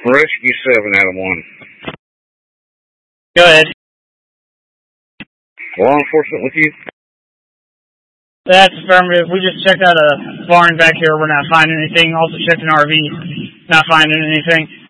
Rescue 7, Adam 1. Go ahead. Law enforcement with you? That's affirmative. We just checked out a barn back here. We're not finding anything. Also checked an RV. Not finding anything.